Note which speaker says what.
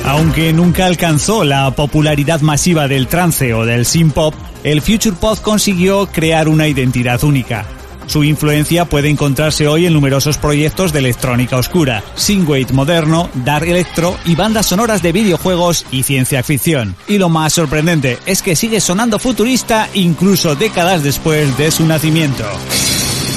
Speaker 1: Aunque nunca alcanzó la popularidad masiva del trance o del synth-pop, el Future Pop consiguió crear una identidad única. Su influencia puede encontrarse hoy en numerosos proyectos de electrónica oscura, synthwave moderno, dark electro y bandas sonoras de videojuegos y ciencia ficción. Y lo más sorprendente es que sigue sonando futurista incluso décadas después de su nacimiento.